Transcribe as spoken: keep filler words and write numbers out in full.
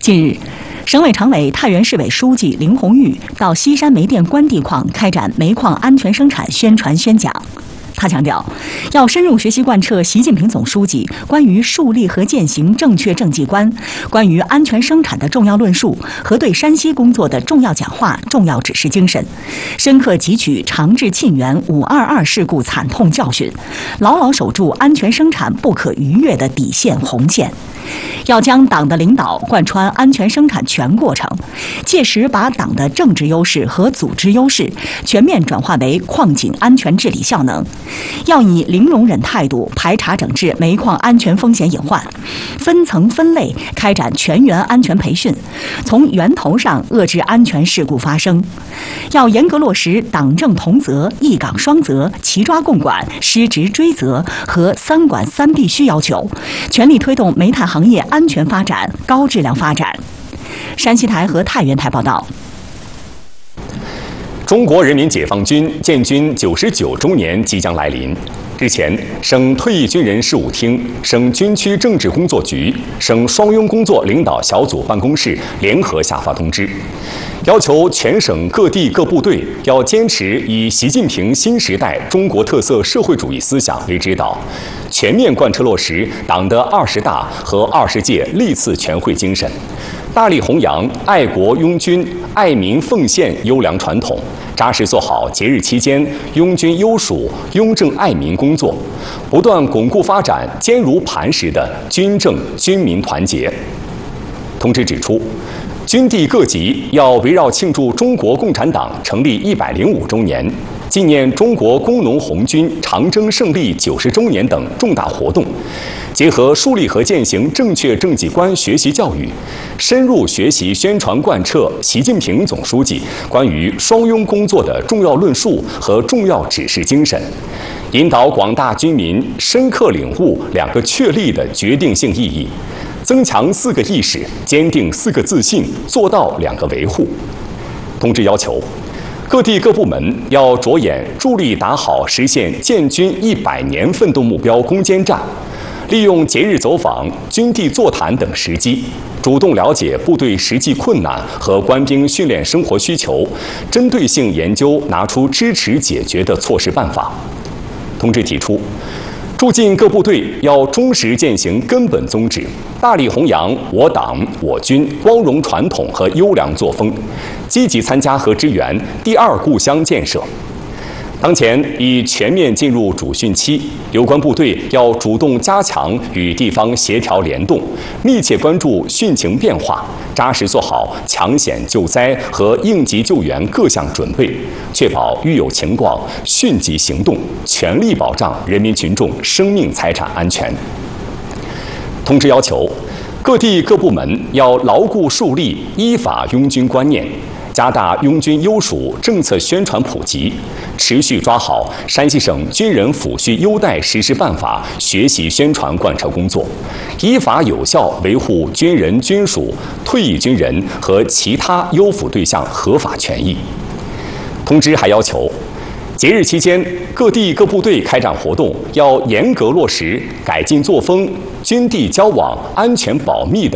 近日，省委常委、太原市委书记林红玉到西山煤电关地矿开展煤矿安全生产宣传宣讲。他强调，要深入学习贯彻习近平总书记关于树立和践行正确政绩观、关于安全生产的重要论述和对山西工作的重要讲话、重要指示精神，深刻汲取长治沁园五二二事故惨痛教训，牢牢守住安全生产不可逾越的底线红线。要将党的领导贯穿安全生产全过程，切实把党的政治优势和组织优势全面转化为矿井安全治理效能。要以零容忍态度排查整治煤矿安全风险隐患，分层分类开展全员安全培训，从源头上遏制安全事故发生。要严格落实党政同责、一岗双责、齐抓共管、失职追责和三管三必须要求，全力推动煤炭行业安全发展、高质量发展。山西台和太原台报道。 中国人民解放军建军九十九周年即将来临。日前，省退役军人事务厅、省军区政治工作局、省双拥工作领导小组办公室联合下发通知，要求全省各地各部队要坚持以习近平新时代中国特色社会主义思想为指导，全面贯彻落实党的二十大和二十届历次全会精神，大力弘扬爱国拥军、爱民奉献优良传统，扎实做好节日期间拥军优属、拥政爱民工作，不断巩固发展坚如磐石的军政军民团结。通知指出，军地各级要围绕庆祝中国共产党成立一百零五周年、纪念中国工农红军长征胜利九十周年等重大活动，结合树立和践行正确政绩观学习教育，深入学习宣传贯彻习近平总书记关于双拥工作的重要论述和重要指示精神，引导广大军民深刻领悟两个确立的决定性意义，增强四个意识，坚定四个自信，做到两个维护。通知要求，各地各部门要着眼助力打好实现建军一百年奋斗目标攻坚战，利用节日走访、军地座谈等时机，主动了解部队实际困难和官兵训练生活需求，针对性研究拿出支持解决的措施办法。通知提出，驻进各部队要忠实践行根本宗旨，大力弘扬我党我军光荣传统和优良作风，积极参加和支援第二故乡建设。当前已全面进入主训期，有关部队要主动加强与地方协调联动，密切关注汛情变化，扎实做好抢险救灾和应急救援各项准备，确保遇有情况迅即行动，全力保障人民群众生命财产安全。通知要求，各地各部门要牢固树立依法拥军观念，加大拥军优属政策宣传普及，持续抓好山西省军人抚恤优待实施办法学习宣传贯彻工作，依法有效维护军人军属、退役军人和其他优抚对象合法权益。通知还要求，节日期间各地各部队开展活动要严格落实改进作风、军地交往安全保密等